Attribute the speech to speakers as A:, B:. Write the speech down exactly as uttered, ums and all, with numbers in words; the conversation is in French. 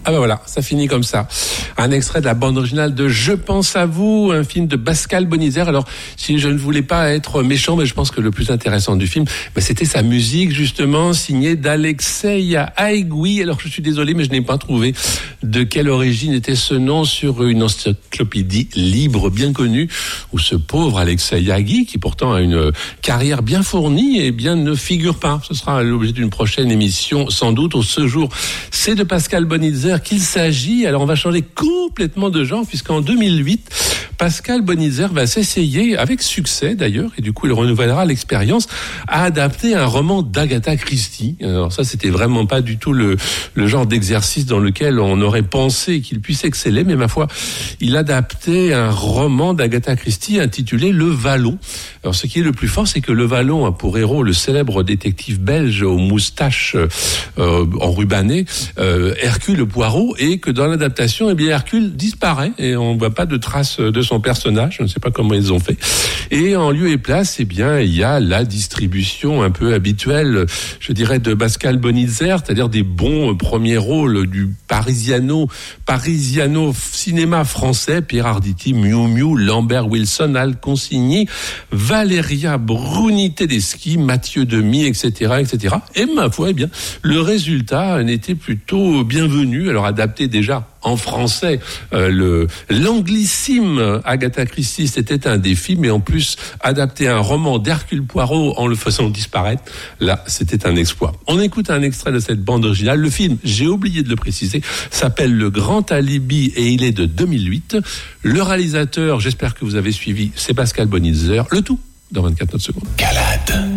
A: Ah ben voilà, ça finit comme ça. Un extrait de la bande originale de Je pense à vous, un film de Pascal Bonizère. Alors, si je ne voulais pas être méchant, mais je pense que le plus intéressant du film, ben, c'était sa musique, justement, signée d'Alexei Haïgoui. Alors, je suis désolé, mais je n'ai pas trouvé de quelle origine était ce nom sur une encyclopédie libre bien connue, où ce pauvre Alexei Haïgoui, qui pourtant a une carrière bien fournie, eh bien, ne figure pas. Ce sera l'objet d'une prochaine émission, sans doute. Au ce jour, c'est de Pascal Bonizère qu'il s'agit. Alors on va changer complètement de genre, puisqu'en deux mille huit, Pascal Bonizère va s'essayer, avec succès d'ailleurs, et du coup il renouvellera l'expérience, à adapter un roman d'Agatha Christie. Alors ça, c'était vraiment pas du tout le, le genre d'exercice dans lequel on aurait pensé qu'il puisse exceller, mais ma foi, il adaptait un roman d'Agatha Christie intitulé Le Vallon. Alors ce qui est le plus fort, c'est que Le Vallon a pour héros le célèbre détective belge aux moustaches euh, enrubannées, euh, Hercule Poirot, et que dans l'adaptation, eh bien Hercule disparaît et on ne voit pas de traces de son personnage. Je ne sais pas comment ils ont fait. Et en lieu et place, eh bien il y a la distribution un peu habituelle, je dirais, de Pascal Bonizère, c'est-à-dire des bons premiers rôles du Parisiano, Parisiano cinéma français, Pierre Arditi, Miu Miu, Lambert Wilson, Al Consigny, Valéria Bruni Tedeschi, Mathieu Demy, et cetera, et cetera. Et ma foi, eh bien, le résultat n'était plutôt bienvenu. Alors adapté déjà en français, euh, le l'anglissime Agatha Christie, c'était un défi, mais en plus adapter un roman d'Hercule Poirot en le faisant disparaître, là, c'était un exploit. On écoute un extrait de cette bande originale. Le film, j'ai oublié de le préciser, s'appelle Le Grand Alibi et il est de deux mille huit. Le réalisateur, j'espère que vous avez suivi, c'est Pascal Bonizère. Le tout dans vingt-quatre secondes. Calade.